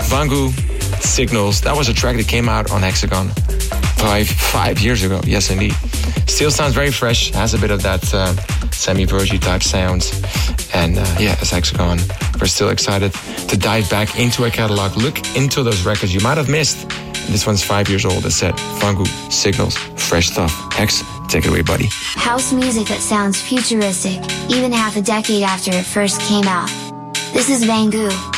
Vangu, Signals. That was a track that came out on Hexagon 5 years ago. Yes, indeed. Still sounds very fresh. Has a bit of that semi-vergy type sound. And as Hexagon, we're still excited to dive back into a catalog, look into those records you might have missed. This one's 5 years old, as said. Vangu, Signals, fresh stuff. Hex, take it away, buddy. House music that sounds futuristic, even half a decade after it first came out. This is Vangu.